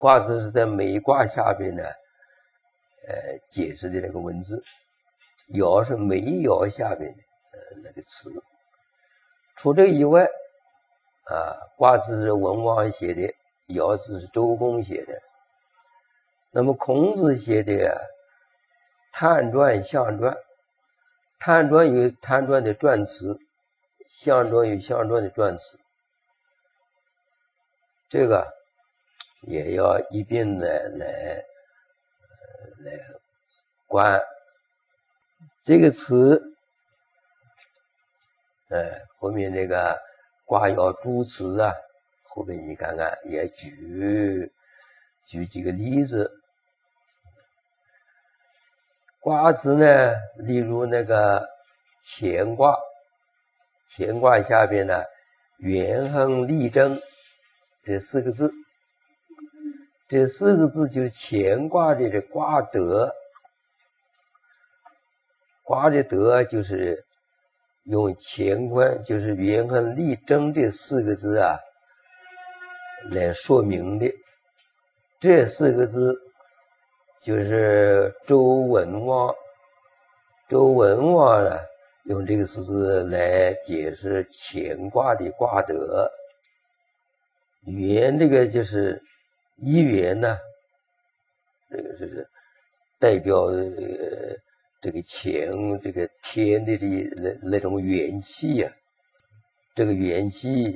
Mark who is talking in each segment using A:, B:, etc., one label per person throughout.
A: 卦字是在每卦下边呢，解释的那个文字，爻是每一爻下边的那个词。除这个以外，卦字是文王写的，爻字是周公写的。那么孔子写的探传、象传，探传有探传的传词，象传有象传的传词，这个也要一并的来观。这个词，后面那个卦爻诸词啊，后面你看看也举几个例子。卦辞呢，例如那个乾卦，乾卦下边呢，元亨利贞这4个字，这4个字就是乾卦的这卦德。卦的德就是用乾坤，就是元亨利贞这4个字啊来说明的。这4个字就是周文王呢用这个4字来解释乾卦的卦德。元这个就是一元呢，这个是代表这个乾这个天的那种元气啊，这个元气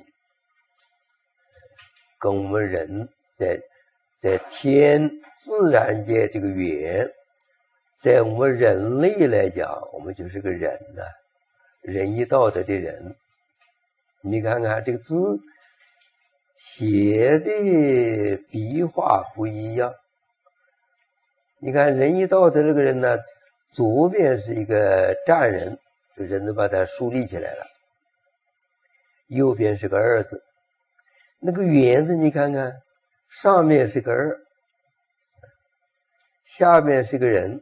A: 跟我们人在天自然界这个元，在我们人类来讲，我们就是个人呐，仁义道德的人。你看看这个字写的笔画不一样，你看仁义道德这个人呢，左边是一个站人，这人都把它竖立起来了，右边是个二字，那个元字你看看，上面是个二，下面是个人，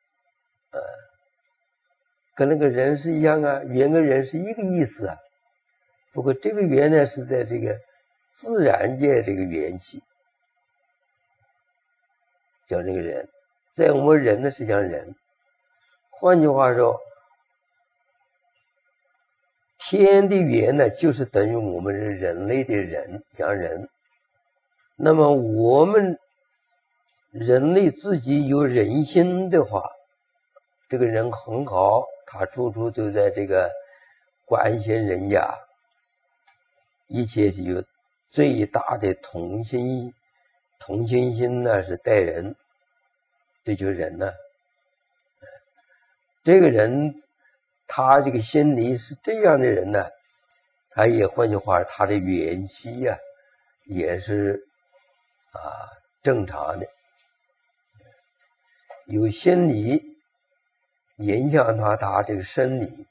A: 跟那个人是一样啊，元跟人是一个意思啊。不过这个元呢是在这个自然界这个元气，讲这个人，在我们人呢是讲人。换句话说，天的元呢就是等于我们人类的人，讲人。那么我们人类自己有人心的话，这个人很好，他处处都在这个关心人家，一切有最大的同情心呢是待人，这就是人呢。这个人他这个心里是这样的人呢，他也换句话，他的元气啊也是正常的。有心理影响他这个生理，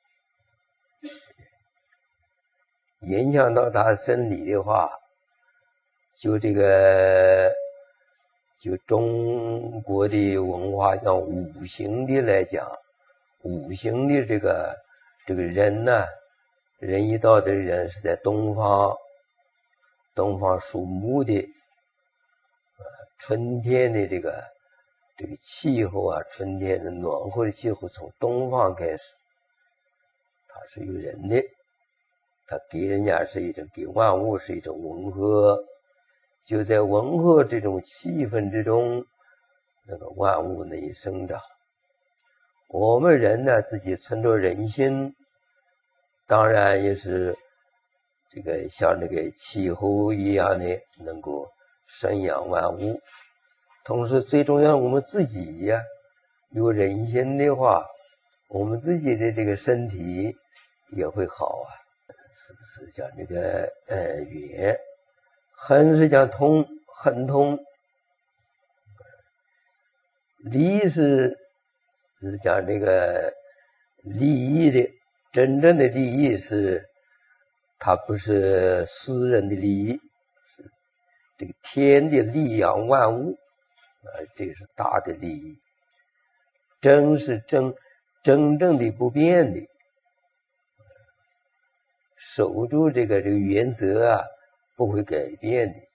A: 影响到他生理的话，就中国的文化像五行的来讲，五行的这个人呢，仁义道德的人是在东方属木的，春天的这个气候啊，春天的暖和的气候从东方开始，它是有人的，它给人家是一种，给万物是一种温和，就在温和这种气氛之中，那个万物能以生长。我们人呢自己存着人心，当然也是这个像这个气候一样的能够生养万物。同时最重要我们自己呀，有人心的话，我们自己的这个身体也会好啊。是讲这个元，亨是讲通，亨通，利是讲这个利益的，真正的利益是它不是私人的利益，是这个天的利养万物，这是大的利益。真是真正的不变的，守住这个原则啊，不会改变的。